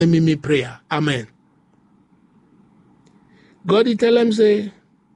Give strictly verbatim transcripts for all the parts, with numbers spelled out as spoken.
me me prayer. Amen. God he tell him say,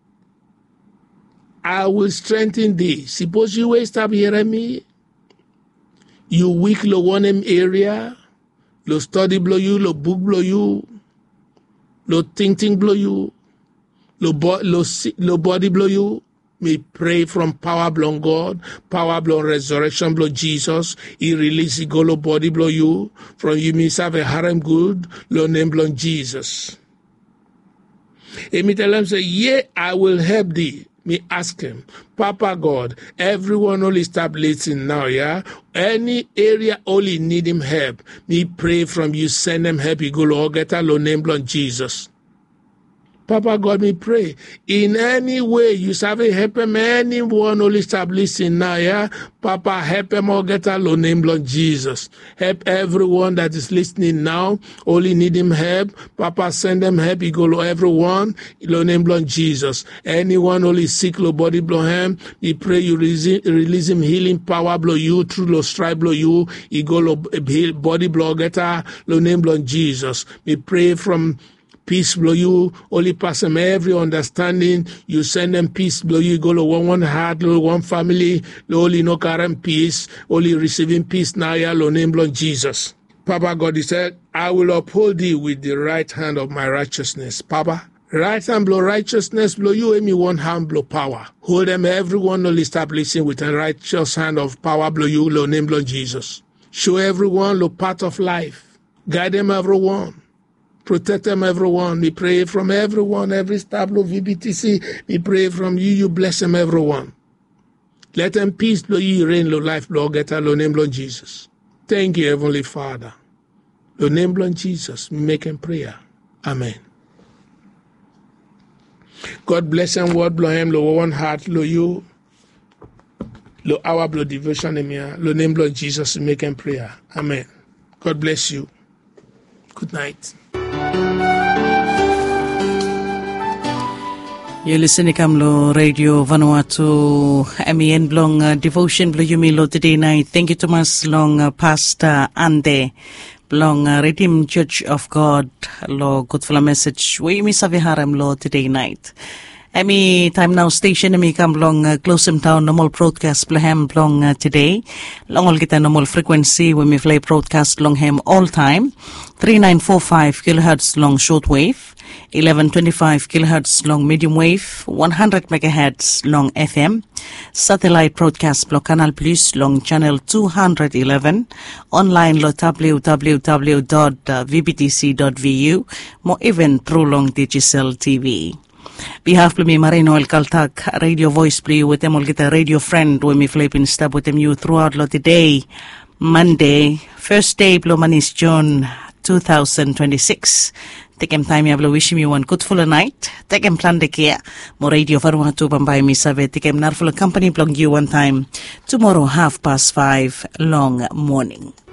I will strengthen thee. Suppose you will stop hearing me. You weak lo one area, lo study blow you, lo book blow you, lo think think blow you, lo, bo- lo, lo body blow you. Me pray from power blow God, power blow resurrection blow Jesus. He release he go lo body blow you. From you me serve a harem good, lo name blow Jesus. And me tell him say, yeah, I will help thee. Me ask him, Papa God, everyone only stop listening now, yeah? Any area only need him help. Me pray from you, send him help. You go to get a low name on Jesus. Papa God, me pray. In any way, you serve help him, anyone only stop listening now, yeah? Papa, help him or get a low name on Jesus. Help everyone that is listening now, only need him help. Papa, send them help. You go to everyone, low name on Jesus. Anyone only sick, low body blow him. We pray you release, release him healing power blow you, through low stripe blow you. You go low body blow get a low name on Jesus. We pray from peace blow you, only pass them every understanding. You send them peace blow you, go to one one heart, one family, only no current peace, only receiving peace now, yeah, lo name blow Jesus. Papa God, he said, I will uphold thee with the right hand of my righteousness. Papa, right hand blow righteousness blow you, and me one hand blow power. Hold them everyone only establishing with a righteous hand of power blow you, lo name blow Jesus. Show everyone the path of life. Guide them everyone. Protect them, everyone. We pray from everyone, every stablo V B T C. We pray from you, you bless them, everyone. Let them peace, blow you, reign, lo life, blow, get a lo name, Lord Jesus. Thank you, Heavenly Father. Lo name, Lord Jesus. We make him prayer. Amen. God bless him, word, blow him, lo one heart, lo you, lo our blood devotion, lo name, Lord Jesus. We make him prayer. Amen. God bless you. Good night. You listen to Kamlo Radio Vanuatu M E N Blong uh, Devotion Blue Yumilo today night. Thank you, Thomas Long uh, Pastor Ande Blong uh, Redeemed Church of God Lo good for a message. We miss Saviharam Lo today night. Emi time now station emi kam long uh, close him town normal broadcast blahem long uh, today. Long all kita normal frequency when we play broadcast long hem all time. three nine four five kilohertz long shortwave, eleven twenty-five kilohertz long medium wave, one hundred megahertz long F M, satellite broadcast block Canal Plus long channel two hundred eleven, online lo w w w dot v b t c dot v u, mo even through long digital T V. Behalf of me, Marino El Kaltak, Radio Voice Play with them, get a radio friend when me flip in step with them you throughout lot today, Monday, first day, Blomanis June two thousand twenty-six. Take him time, I will wish you one good full night. Take him plan the care. More radio for one to Bambai Misave. Take him not full company, blog you one time. Tomorrow, half past five, long morning.